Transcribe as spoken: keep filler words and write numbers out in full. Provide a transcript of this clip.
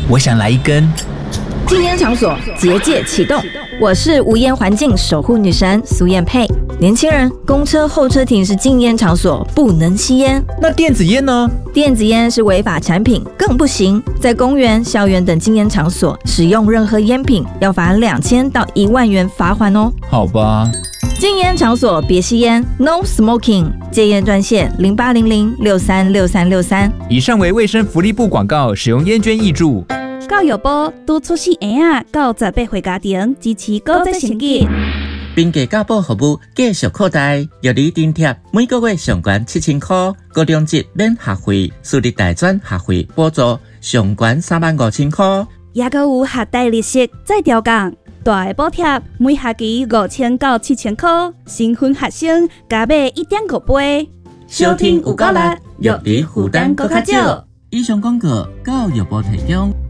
我想来一根。 禁烟场所结界启动，我是无烟环境守护女神苏燕佩。年轻人，公车候车亭是禁烟场所，不能吸烟。 那电子烟呢？ 电子烟是违法产品，更不行。在公园、校园等禁烟场所使用任何烟品，要罚两千到一万元罚款哦。 好吧。 禁烟场所别吸烟 ，No Smoking。戒烟专线零八零零六三六三六三。 以上为卫生福利部广告，使用烟捐挹注。 教育部拄出世婴仔到十八岁家庭支持高级成绩。 并给教保服务继续扩大，药理津贴每个月上悬七千块，高中级免学费，私立大专学费补助上悬三万五千块， 也还有学贷利息再调降，大的补贴每学期五千到七千块，新婚学生加买一点五倍。 收听有够力，药理负担更较少。以上广告教育部提供。